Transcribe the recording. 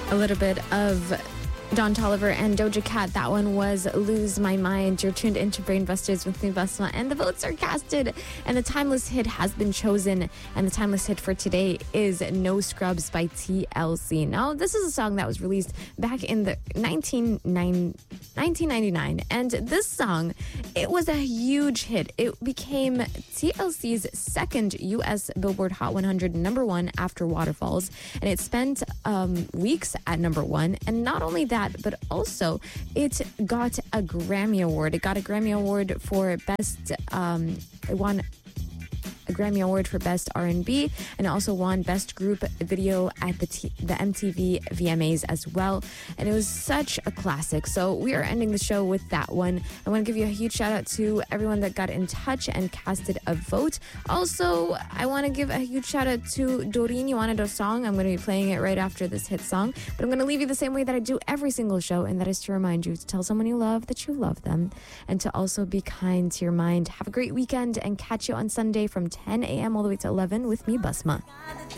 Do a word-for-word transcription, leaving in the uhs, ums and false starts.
A little bit of Don Toliver and Doja Cat. That one was Lose My Mind. You're tuned into Brainbusters with me, Basma, and the votes are casted. And the timeless hit has been chosen. And the timeless hit for today is No Scrubs by T L C. Now, this is a song that was released back in the nineteen ninety-nine. And this song, it was a huge hit. It became T L C's second U S Billboard Hot one hundred number one after Waterfalls. And it spent um, weeks at number one. And not only that, That, but also it got a Grammy Award. It got a Grammy Award for Best, um, it won a Grammy Award for Best R and B, and also won Best Group Video at the T- the M T V V M As as well. And it was such a classic. So we are ending the show with that one. I want to give you a huge shout out to everyone that got in touch and casted a vote. Also, I want to give a huge shout out to Doreen. You wanted a song. I'm going to be playing it right after this hit song. But I'm going to leave you the same way that I do every single show, and that is to remind you to tell someone you love that you love them, and to also be kind to your mind. Have a great weekend, and catch you on Sunday from ten a.m. all the way to eleven with me, Basma.